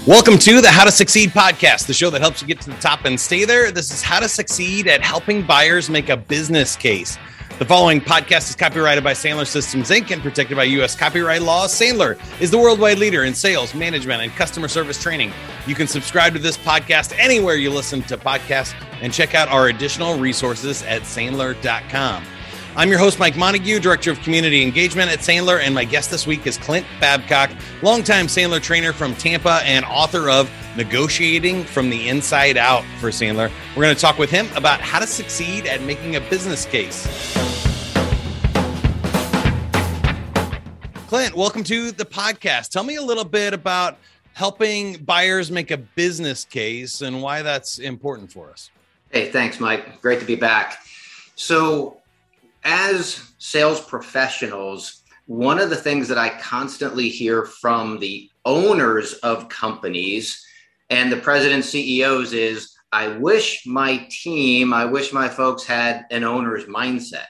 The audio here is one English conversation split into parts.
Welcome to the How to Succeed podcast, the show that helps you get to the top and stay there. This is how to succeed at helping buyers make a business case. The following podcast is copyrighted by Sandler Systems, Inc. and protected by U.S. copyright laws. Sandler is the worldwide leader in sales, management, and customer service training. You can subscribe to this podcast anywhere you listen to podcasts and check out our additional resources at Sandler.com. I'm your host, Mike Montague, Director of Community Engagement at Sandler, and my guest this week is Clint Babcock, longtime Sandler trainer from Tampa and author of Negotiating from the Inside Out for Sandler. We're going to talk with him about how to succeed at making a business case. Clint, welcome to the podcast. Tell me a little bit about helping buyers make a business case and why that's important for us. Hey, thanks, Mike. Great to be back. So, as sales professionals, one of the things that I constantly hear from the owners of companies and the president CEOs is, I wish my folks had an owner's mindset.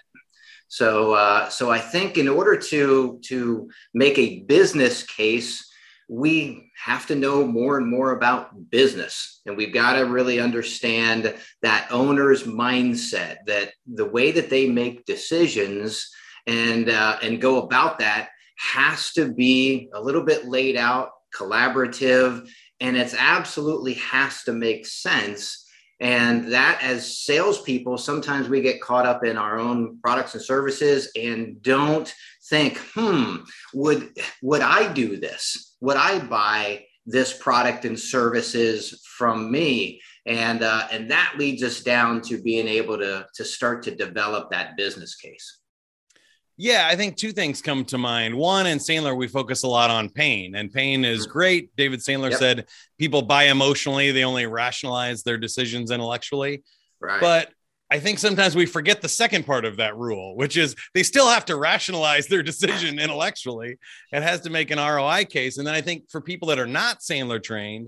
So I think in order to make a business case, we have to know more and more about business. And we've got to really understand that owner's mindset, that the way that they make decisions and go about that has to be a little bit laid out, collaborative, and it's absolutely has to make sense. And that as salespeople, sometimes we get caught up in our own products and services and don't think, would I do this? Would I buy this product and services from me? And that leads us down to being able to start to develop that business case. Yeah, I think two things come to mind. One, in Sandler, we focus a lot on pain, and pain is great. David Sandler said people buy emotionally, they only rationalize their decisions intellectually. Right. But I think sometimes we forget the second part of that rule, which is they still have to rationalize their decision intellectually. It has to make an ROI case. And then I think for people that are not Sandler trained,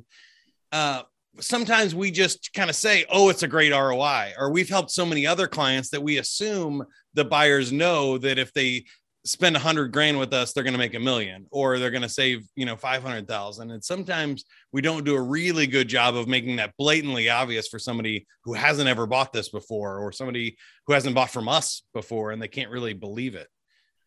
sometimes we just kind of say, oh, it's a great ROI, or we've helped so many other clients that we assume the buyers know that if they spend $100,000 with us, they're going to make $1 million, or they're going to save, $500,000. And sometimes we don't do a really good job of making that blatantly obvious for somebody who hasn't ever bought this before, or somebody who hasn't bought from us before, and they can't really believe it.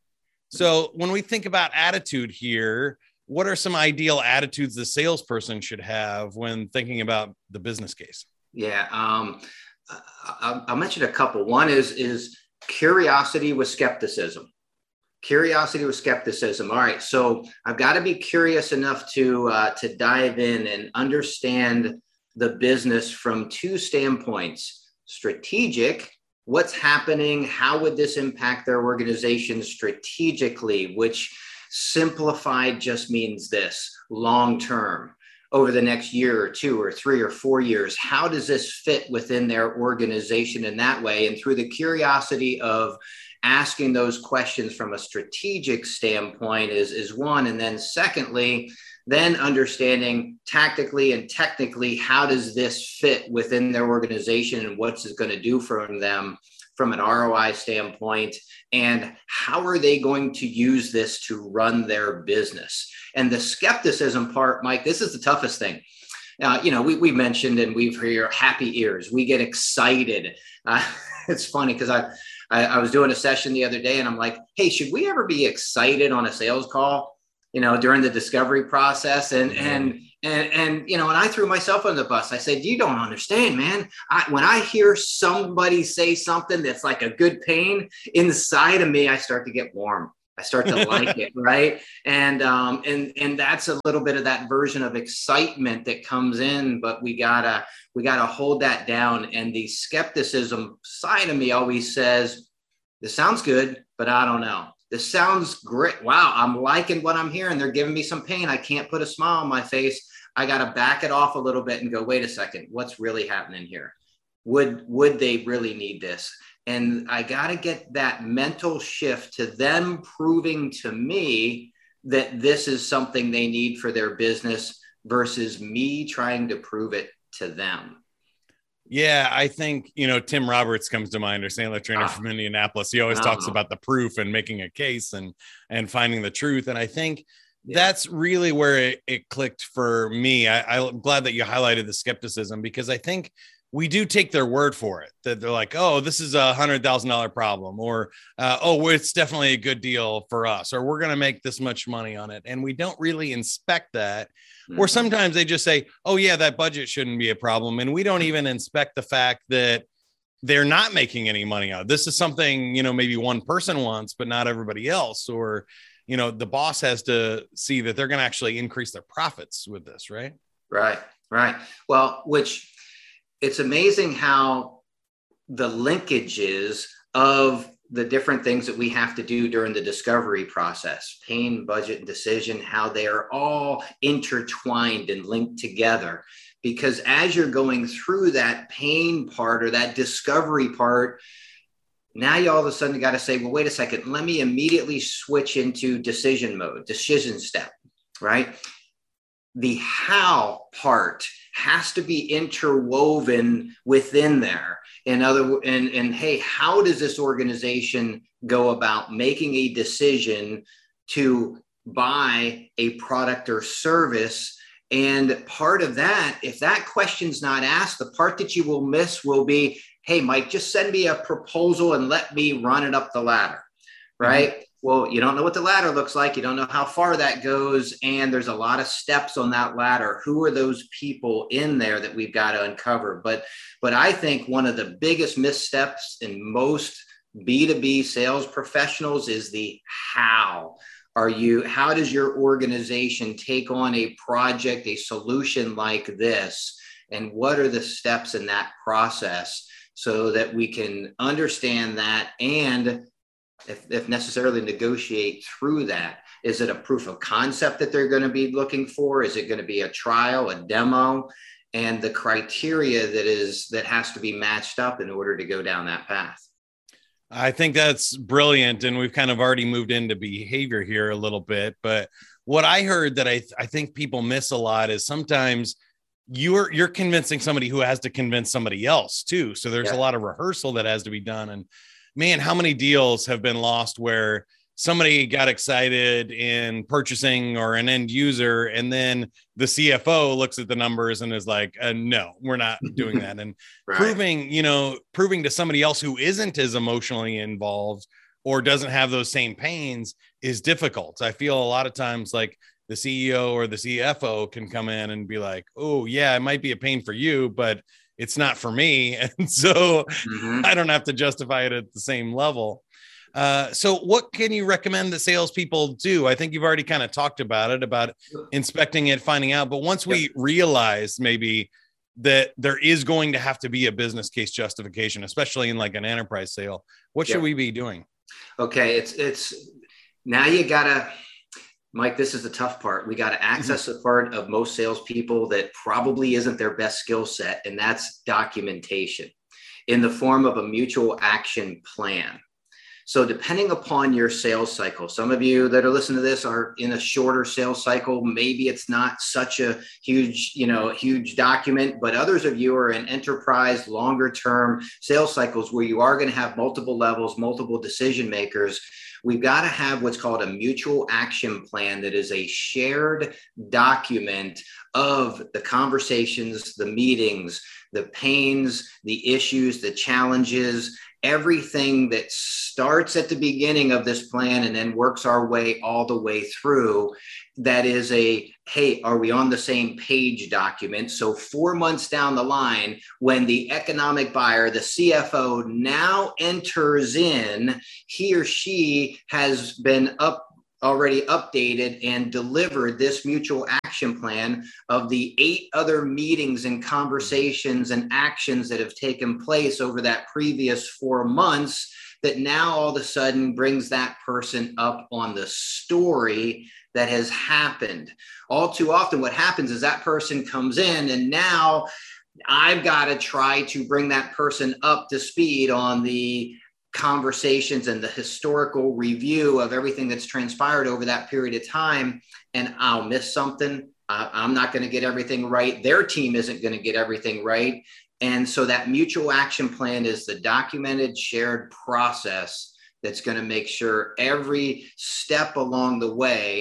So when we think about attitude here, what are some ideal attitudes the salesperson should have when thinking about the business case? Yeah, I'll mention a couple. One is curiosity with skepticism. Curiosity with skepticism. All right, so I've got to be curious enough to dive in and understand the business from two standpoints: strategic. What's happening? How would this impact their organization strategically? Which simplified just means this: long term, over the next year or 2 or 3 or 4 years. How does this fit within their organization in that way? And through the curiosity of asking those questions from a strategic standpoint is one. And then secondly, then understanding tactically and technically, how does this fit within their organization and what's it going to do for them from an ROI standpoint, and how are they going to use this to run their business? And the skepticism part, Mike, this is the toughest thing. We mentioned, and we've heard happy ears. We get excited. It's funny because I was doing a session the other day and I'm like, hey, should we ever be excited on a sales call, during the discovery process? And I threw myself on the bus. I said, you don't understand, man. When I hear somebody say something that's like a good pain inside of me, I start to get warm. I start to like it. Right. And that's a little bit of that version of excitement that comes in, but we gotta hold that down. And the skepticism side of me always says, this sounds good, but I don't know. This sounds great. Wow. I'm liking what I'm hearing. They're giving me some pain. I can't put a smile on my face. I got to back it off a little bit and go, wait a second, what's really happening here? Would they really need this? And I got to get that mental shift to them proving to me that this is something they need for their business versus me trying to prove it to them. Yeah, I think, Tim Roberts comes to mind, or Sandler trainer from Indianapolis. He always talks about the proof and making a case and finding the truth. And I think that's really where it clicked for me. I'm glad that you highlighted the skepticism, because I think we do take their word for it, that they're like, oh, this is $100,000 problem, or oh, it's definitely a good deal for us, or we're going to make this much money on it. And we don't really inspect that. Or sometimes they just say, oh yeah, that budget shouldn't be a problem. And we don't even inspect the fact that they're not making any money out. This is something, maybe one person wants, but not everybody else. Or, the boss has to see that they're going to actually increase their profits with this, right? Right. Well, which it's amazing how the linkages of the different things that we have to do during the discovery process, pain, budget, and decision, how they are all intertwined and linked together. Because as you're going through that pain part or that discovery part, now you all of a sudden got to say, well, wait a second, let me immediately switch into decision mode, decision step, right? The how part has to be interwoven within there. And hey, how does this organization go about making a decision to buy a product or service? And part of that, if that question's not asked, the part that you will miss will be, hey, Mike, just send me a proposal and let me run it up the ladder, right? Mm-hmm. Well, you don't know what the ladder looks like. You don't know how far that goes. And there's a lot of steps on that ladder. Who are those people in there that we've got to uncover? But I think one of the biggest missteps in most B2B sales professionals is the how. How does your organization take on a project, a solution like this? And what are the steps in that process so that we can understand that and if necessarily negotiate through that? Is it a proof of concept that they're going to be looking for? Is it going to be a trial, a demo? And the criteria that has to be matched up in order to go down that path. I think that's brilliant. And we've kind of already moved into behavior here a little bit. But what I heard that I think people miss a lot is sometimes you're convincing somebody who has to convince somebody else too. So there's a lot of rehearsal that has to be done. And man, how many deals have been lost where somebody got excited in purchasing or an end user, and then the CFO looks at the numbers and is like, no, we're not doing that. And proving to somebody else who isn't as emotionally involved or doesn't have those same pains is difficult. I feel a lot of times like the CEO or the CFO can come in and be like, oh yeah, it might be a pain for you, but it's not for me. And so I don't have to justify it at the same level. So what can you recommend that salespeople do? I think you've already kind of talked about it, about inspecting it, finding out. But once we realize maybe that there is going to have to be a business case justification, especially in like an enterprise sale, what should we be doing? Okay. It's now you gotta, Mike, this is the tough part. We got to access the part of most salespeople that probably isn't their best skill set. And that's documentation in the form of a mutual action plan. So depending upon your sales cycle, some of you that are listening to this are in a shorter sales cycle. Maybe it's not such a huge document, but others of you are in enterprise, longer term sales cycles where you are going to have multiple levels, multiple decision makers. We've got to have what's called a mutual action plan that is a shared document of the conversations, the meetings, the pains, the issues, the challenges, everything that starts at the beginning of this plan and then works our way all the way through. That is hey, are we on the same page document? So 4 months down the line, when the economic buyer, the CFO now enters in, he or she has been already updated and delivered this mutual action plan of the 8 other meetings and conversations and actions that have taken place over that previous 4 months, that now all of a sudden brings that person up on the story that has happened. All too often what happens is that person comes in and now I've got to try to bring that person up to speed on the conversations and the historical review of everything that's transpired over that period of time. And I'll miss something. I'm not going to get everything right. Their team isn't going to get everything right. And so that mutual action plan is the documented, shared process that's going to make sure every step along the way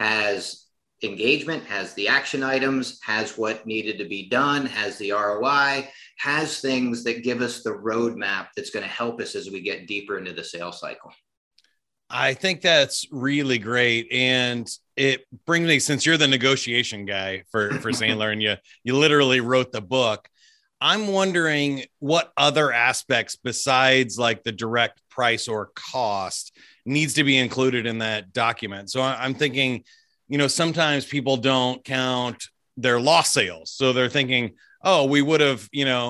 has engagement, has the action items, has what needed to be done, has the ROI, has things that give us the roadmap that's going to help us as we get deeper into the sales cycle. I think that's really great. And it brings me, since you're the negotiation guy for Sandler and you literally wrote the book, I'm wondering what other aspects besides like the direct price or cost needs to be included in that document. So I'm thinking, sometimes people don't count their lost sales. So they're thinking, oh, we would have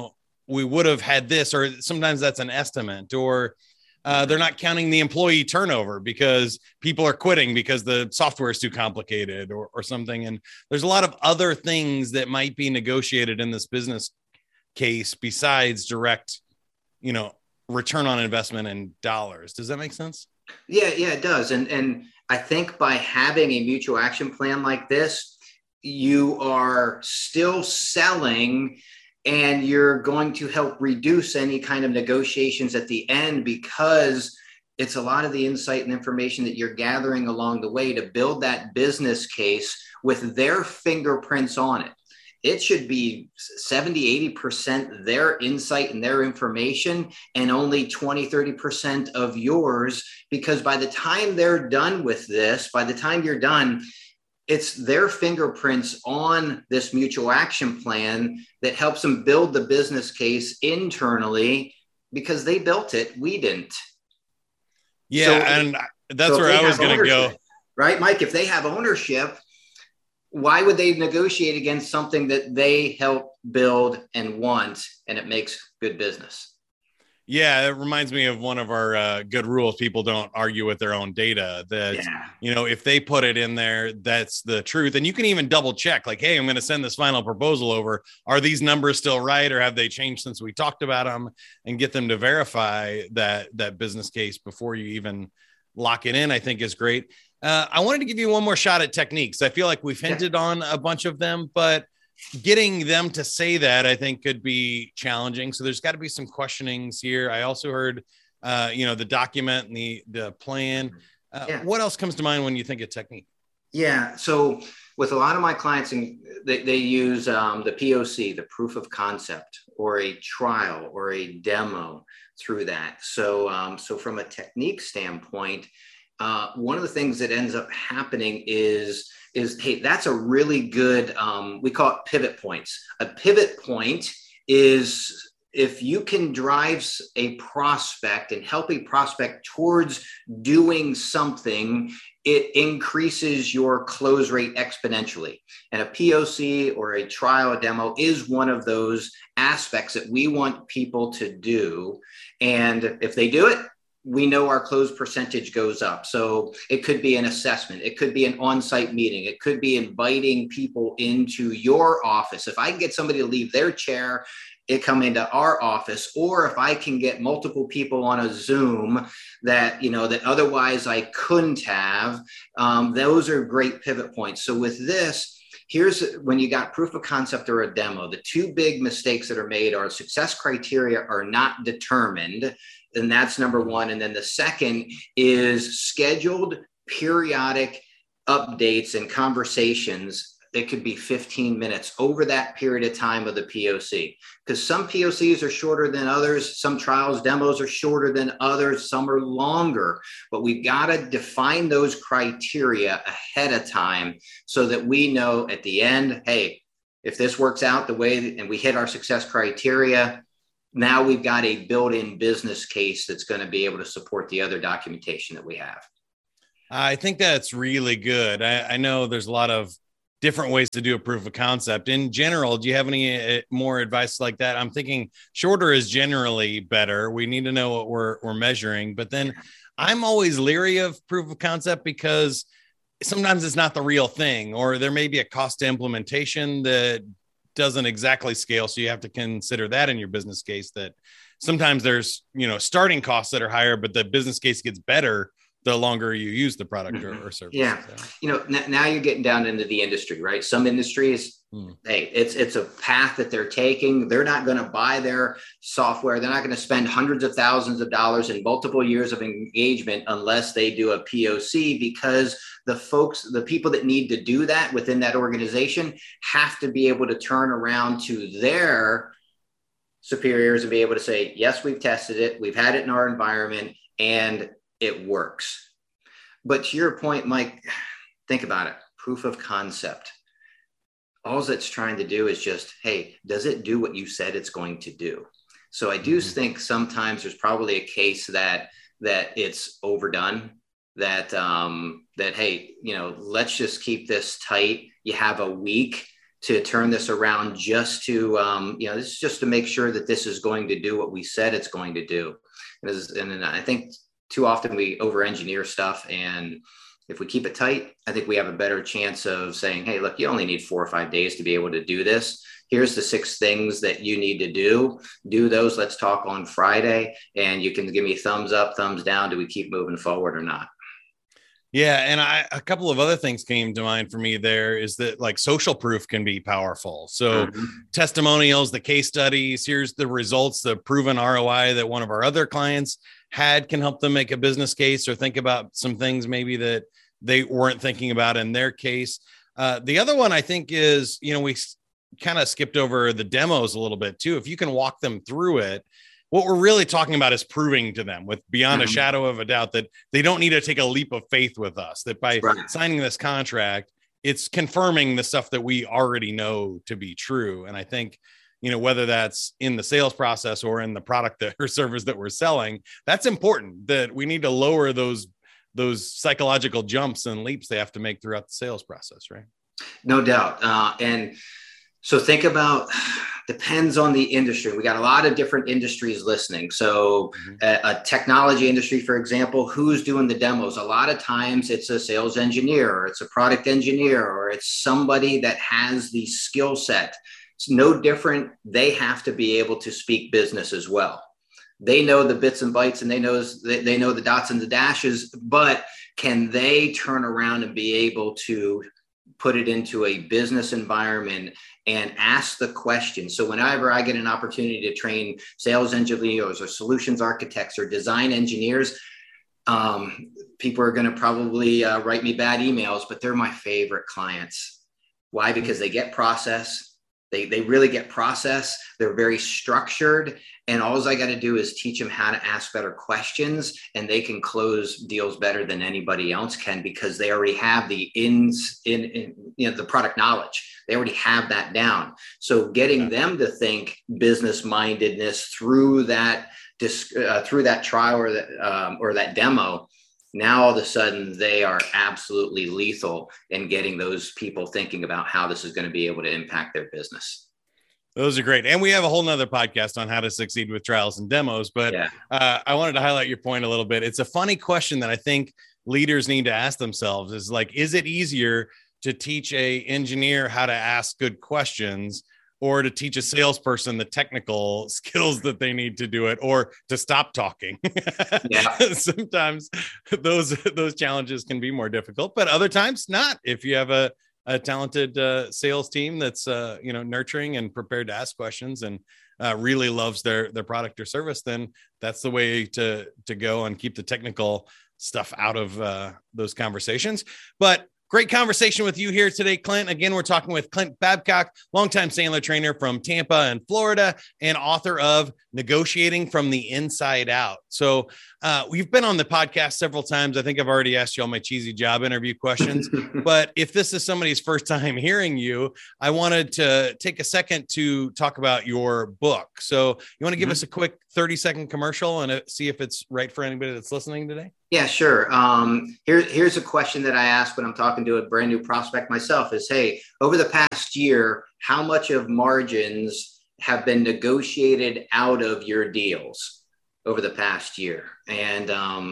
had this, or sometimes that's an estimate, or they're not counting the employee turnover because people are quitting because the software is too complicated or something. And there's a lot of other things that might be negotiated in this business case besides direct, return on investment in dollars. Does that make sense? Yeah, it does. And I think by having a mutual action plan like this, you are still selling, and you're going to help reduce any kind of negotiations at the end, because it's a lot of the insight and information that you're gathering along the way to build that business case with their fingerprints on it. It should be 70, 80% their insight and their information, and only 20, 30% of yours, because by the time they're done with this, by the time you're done, it's their fingerprints on this mutual action plan that helps them build the business case internally, because they built it. We didn't. Yeah. So, and that's where I was going to go. Right, Mike? If they have ownership, why would they negotiate against something that they help build and want, and it makes good business? Yeah, it reminds me of one of our good rules. People don't argue with their own data. That, if they put it in there, that's the truth. And you can even double check, like, hey, I'm going to send this final proposal over. Are these numbers still right, or have they changed since we talked about them? And get them to verify that business case before you even lock it in, I think is great. I wanted to give you one more shot at techniques. I feel like we've hinted on a bunch of them, but getting them to say that, I think, could be challenging. So there's got to be some questionings here. I also heard, the document and the plan. What else comes to mind when you think of technique? Yeah. So with a lot of my clients, they use the POC, the proof of concept, or a trial or a demo through that. So from a technique standpoint, one of the things that ends up happening is, hey, that's a really good, we call it pivot points. A pivot point is if you can drive a prospect and help a prospect towards doing something, it increases your close rate exponentially. And a POC or a trial, a demo is one of those aspects that we want people to do. And if they do it, we know our close percentage goes up. So it could be an assessment. It could be an on-site meeting. It could be inviting people into your office. If I can get somebody to leave their chair and come into our office, or if I can get multiple people on a Zoom that otherwise I couldn't have, those are great pivot points. So with this, here's when you got proof of concept or a demo, the two big mistakes that are made are success criteria are not determined. And that's number one. And then the second is scheduled periodic updates and conversations. It could be 15 minutes over that period of time of the POC, because some POCs are shorter than others. Some trials, demos are shorter than others. Some are longer, but we've got to define those criteria ahead of time so that we know at the end, hey, if this works out the way and we hit our success criteria, now we've got a built-in business case that's going to be able to support the other documentation that we have. I think that's really good. I know there's a lot of different ways to do a proof of concept. In general, do you have any more advice like that? I'm thinking shorter is generally better. We need to know what we're measuring. But then I'm always leery of proof of concept because sometimes it's not the real thing, or there may be a cost to implementation that doesn't exactly scale. So you have to consider that in your business case, that sometimes there's, starting costs that are higher, but the business case gets better the longer you use the product or service. Yeah. So. Now you're getting down into the industry, right? Some industries, hey, it's a path that they're taking. They're not going to buy their software. They're not going to spend hundreds of thousands of dollars in multiple years of engagement unless they do a POC, because the people that need to do that within that organization have to be able to turn around to their superiors and be able to say, yes, we've tested it. We've had it in our environment and it works. But to your point, Mike, think about it. Proof of concept. All it's trying to do is just, hey, does it do what you said it's going to do? So I do think sometimes there's probably a case that it's overdone, that hey, let's just keep this tight. You have a week to turn this around, just to, this is just to make sure that this is going to do what we said it's going to do. And I think too often we over-engineer stuff, and if we keep it tight, I think we have a better chance of saying, hey, look, you only need 4 or 5 days to be able to do this. Here's the 6 things that you need to do. Do those. Let's talk on Friday, and you can give me thumbs up, thumbs down. Do we keep moving forward or not? Yeah. And a couple of other things came to mind for me there, is that like social proof can be powerful. So testimonials, the case studies, here's the results, the proven ROI that one of our other clients had, can help them make a business case or think about some things maybe that they weren't thinking about in their case. The other one I think is, we kind of skipped over the demos a little bit too. If you can walk them through it, what we're really talking about is proving to them with beyond a shadow of a doubt that they don't need to take a leap of faith with us, that by signing this contract, it's confirming the stuff that we already know to be true. And I think, whether that's in the sales process or in the product or service that we're selling, that's important, that we need to lower those psychological jumps and leaps they have to make throughout the sales process, right? No doubt. And so think about, depends on the industry. We got a lot of different industries listening. So a technology industry, for example, who's doing the demos? A lot of times it's a sales engineer, or it's a product engineer, or it's somebody that has the skill set. It's no different. They have to be able to speak business as well. They know the bits and bytes, and they know the dots and the dashes, but can they turn around and be able to put it into a business environment and ask the question? So whenever I get an opportunity to train sales engineers or solutions architects or design engineers, people are going to probably write me bad emails, but they're my favorite clients. Why? Because they get process. They really get process. They're very structured. And all I got to do is teach them how to ask better questions, and they can close deals better than anybody else can, because they already have the the product knowledge. They already have that down. So getting them to think business mindedness through that trial or that demo, now all of a sudden they are absolutely lethal in getting those people thinking about how this is going to be able to impact their business. Those are great. And we have a whole nother podcast on how to succeed with trials and demos, but I wanted to highlight your point a little bit. It's a funny question that I think leaders need to ask themselves, is like, is it easier to teach a engineer how to ask good questions, or to teach a salesperson the technical skills that they need to do it, or to stop talking? Sometimes those challenges can be more difficult, but other times not. If you have a talented sales team that's nurturing and prepared to ask questions and really loves their product or service, then that's the way to go, and keep the technical stuff out of those conversations. But great conversation with you here today, Clint. Again, we're talking with Clint Babcock, longtime Sandler trainer from Tampa and Florida, and author of Negotiating from the Inside Out. So we've been on the podcast several times. I think I've already asked you all my cheesy job interview questions, but if this is somebody's first time hearing you, I wanted to take a second to talk about your book. So you want to give us a quick 30-second commercial and see if it's right for anybody that's listening today? Yeah, sure. Here's a question that I ask when I'm talking to a brand new prospect myself is, hey, over the past year, how much of margins have been negotiated out of your deals over the past year? And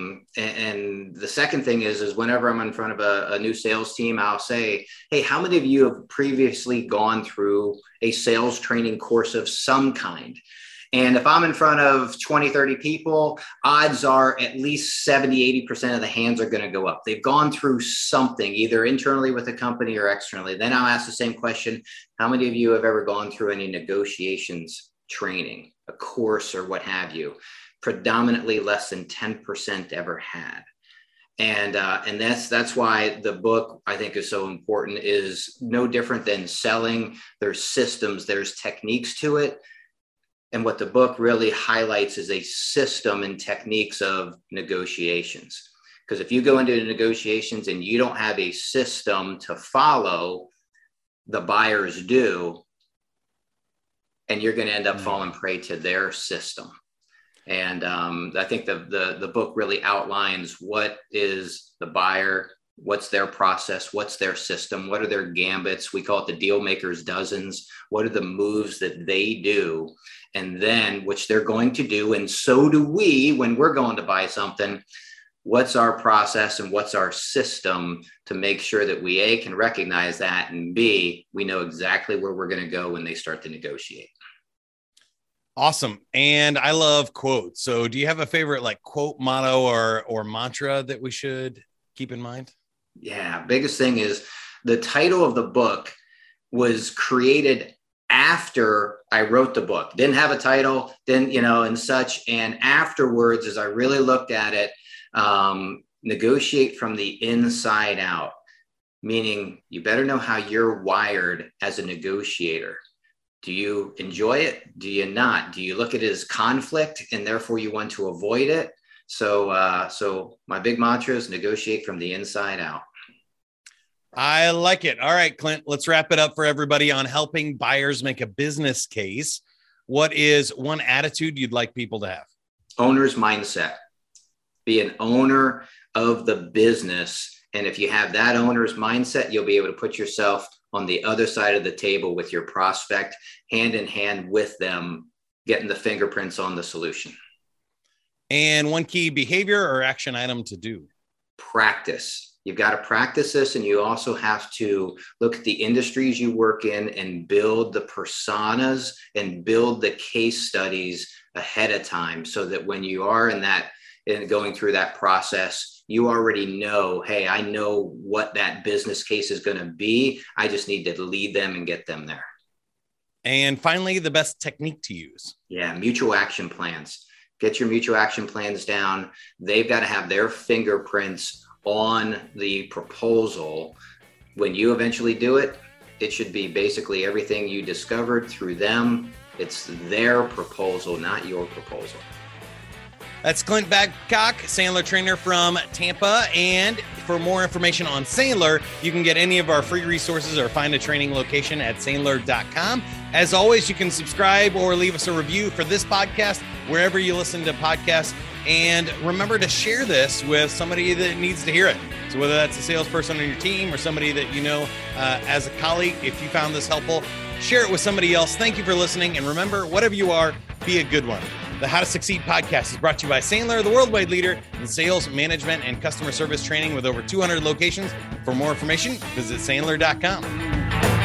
the second thing is whenever I'm in front of a new sales team, I'll say, hey, how many of you have previously gone through a sales training course of some kind? And if I'm in front of 20, 30 people, odds are at least 70, 80% of the hands are going to go up. They've gone through something, either internally with the company or externally. Then I'll ask the same question. How many of you have ever gone through any negotiations training, a course or what have you? Predominantly less than 10% ever had. And that's why the book, I think, is so important, is no different than selling. There's systems, there's techniques to it. And what the book really highlights is a system and techniques of negotiations. Because if you go into negotiations and you don't have a system to follow, the buyers do, and you're going to end up falling prey to their system. And I think the book really outlines what is the buyer, what's their process, what's their system, what are their gambits. We call it the deal makers dozens. What are the moves that they do? And then, which they're going to do, and so do we when we're going to buy something. What's our process and what's our system to make sure that we, A, can recognize that, and B, we know exactly where we're going to go when they start to negotiate. Awesome. And I love quotes. So do you have a favorite like quote, motto, or mantra that we should keep in mind? Yeah. Biggest thing is the title of the book was created after I wrote the book. Didn't have a title, and such. And afterwards, as I really looked at it, negotiate from the inside out, meaning you better know how you're wired as a negotiator. Do you enjoy it? Do you not? Do you look at it as conflict and therefore you want to avoid it? So my big mantra is negotiate from the inside out. I like it. All right, Clint, let's wrap it up for everybody on helping buyers make a business case. What is one attitude you'd like people to have? Owner's mindset. Be an owner of the business. And if you have that owner's mindset, you'll be able to put yourself on the other side of the table with your prospect, hand in hand with them, getting the fingerprints on the solution. And one key behavior or action item to do? Practice. You've got to practice this, and you also have to look at the industries you work in and build the personas and build the case studies ahead of time, so that when you are in going through that process, you already know, hey, I know what that business case is going to be. I just need to lead them and get them there. And finally, the best technique to use. Yeah, mutual action plans. Get your mutual action plans down. They've got to have their fingerprints on the proposal. When you eventually do it, it should be basically everything you discovered through them. It's their proposal, not your proposal. That's Clint Babcock, Sandler trainer from Tampa. And for more information on Sandler, you can get any of our free resources or find a training location at sandler.com. As always, you can subscribe or leave us a review for this podcast wherever you listen to podcasts. And remember to share this with somebody that needs to hear it. So whether that's a salesperson on your team or somebody that you know as a colleague, if you found this helpful, share it with somebody else. Thank you for listening. And remember, whatever you are, be a good one. The How to Succeed podcast is brought to you by Sandler, the worldwide leader in sales, management, and customer service training with over 200 locations. For more information, visit sandler.com.